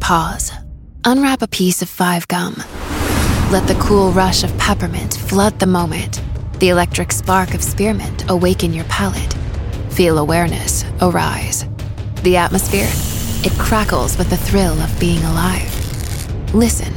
Pause. Unwrap a piece of 5 gum. Let the cool rush of peppermint flood the moment. The electric spark of spearmint awaken your palate. Feel awareness arise. The atmosphere, it crackles with the thrill of being alive. Listen.